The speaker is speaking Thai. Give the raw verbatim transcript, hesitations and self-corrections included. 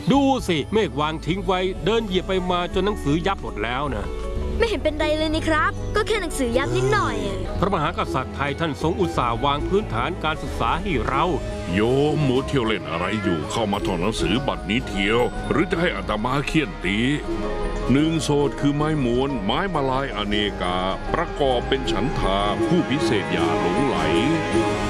ดูสิเมฆวางทิ้งไว้เดินเหยียบไปมาจนหนังสือยับหมดแล้วนะไม่เห็นเป็นไรเลยนี่ครับก็แค่หนังสือยับนิดหน่อยพระมหากษัตริย์ไทยท่านทรงอุตส่าห์วางพื้นฐานการศึกษาให้เราโยมหมูเที่ยวเล่นอะไรอยู่เข้ามาท่องหนังสือบัดนี้เที่ยวหรือจะให้อาตมาเคี่ยนตีหนึ่งโสดคือไม้มวนไม้มาลายอเนกาประกอบเป็นฉันทาผู้พิเศษอย่าหลงไหล